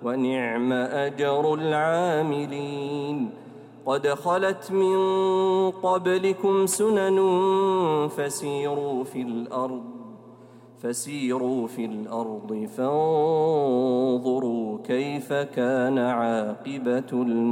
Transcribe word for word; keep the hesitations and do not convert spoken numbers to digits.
ونعم أجر العاملين. قد خلت من قبلكم سنن فسيروا في الأرض فسيروا في الأرض فانظروا كيف كان عاقبة المجرمين.